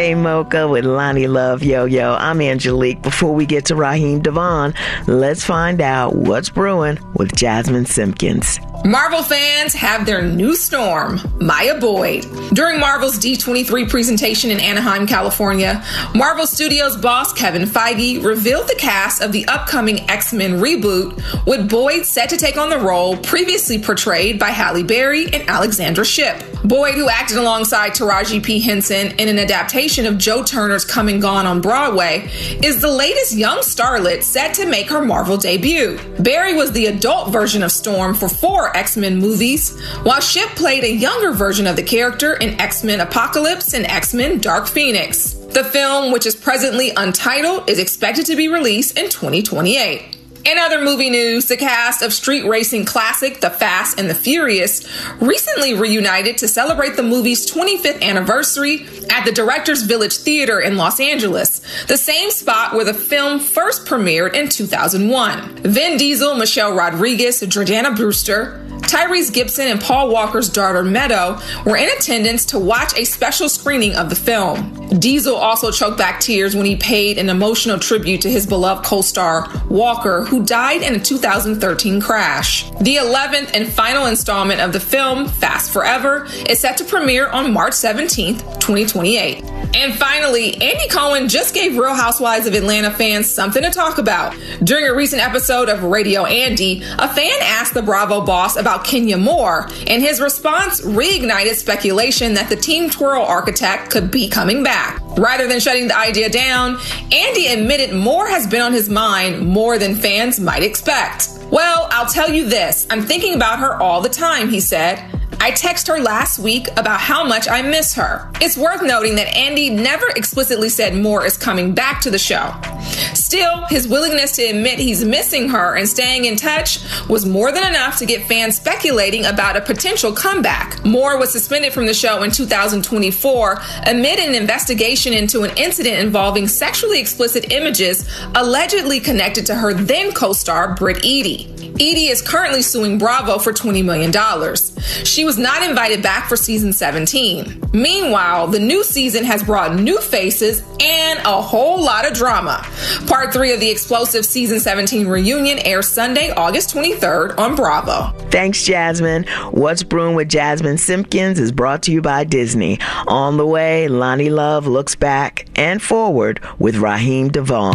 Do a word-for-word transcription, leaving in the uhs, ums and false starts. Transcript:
Hey Mocha with Lonnie Love Yo-Yo. I'm Angelique. Before we get to Raheem DeVaughn, let's find out what's brewing with Jasmine Simpkins. Marvel fans have their new storm, Maya Boyd. During Marvel's D twenty-three presentation in Anaheim, California, Marvel Studios boss Kevin Feige revealed the cast of the upcoming X-Men reboot, with Boyd set to take on the role previously portrayed by Halle Berry and Alexandra Shipp. Boyd, who acted alongside Taraji P. Henson in an adaptation of Joe Turner's Come and Gone on Broadway, is the latest young starlet set to make her Marvel debut. Berry was the adult version of Storm for four X-Men movies, while Shipp played a younger version of the character in X-Men Apocalypse and X-Men Dark Phoenix. The film, which is presently untitled, is expected to be released in twenty twenty-eight. In other movie news, the cast of street racing classic The Fast and the Furious recently reunited to celebrate the movie's twenty-fifth anniversary at the Directors Village Theater in Los Angeles, the same spot where the film first premiered in two thousand one. Vin Diesel, Michelle Rodriguez, Jordana Brewster, Tyrese Gibson, and Paul Walker's daughter Meadow were in attendance to watch a special screening of the film. Diesel also choked back tears when he paid an emotional tribute to his beloved co-star Walker, who died in a two thousand thirteen crash. The eleventh and final installment of the film, Fast Forever, is set to premiere on March seventeenth, twenty twenty-eight. And finally, Andy Cohen just gave Real Housewives of Atlanta fans something to talk about. During a recent episode of Radio Andy, a fan asked the Bravo boss about Kenya Moore, and his response reignited speculation that the Team Twirl architect could be coming back. Rather than shutting the idea down, Andy admitted Moore has been on his mind more than fans might expect. Well, I'll tell you this, I'm thinking about her all the time, he said. I texted her last week about how much I miss her. It's worth noting that Andy never explicitly said Moore is coming back to the show. Still, his willingness to admit he's missing her and staying in touch was more than enough to get fans speculating about a potential comeback. Moore was suspended from the show in two thousand twenty-four amid an investigation into an incident involving sexually explicit images allegedly connected to her then co-star Britt Eadie. Eadie is currently suing Bravo for twenty million dollars. She was not invited back for season seventeen. Meanwhile, the new season has brought new faces and a whole lot of drama. Part three of the explosive season seventeen reunion airs Sunday, August twenty-third on Bravo. Thanks, Jasmine. What's Brewing with Jasmine Simpkins is brought to you by Disney. On the way, Lonnie Love looks back and forward with Raheem DeVaughn.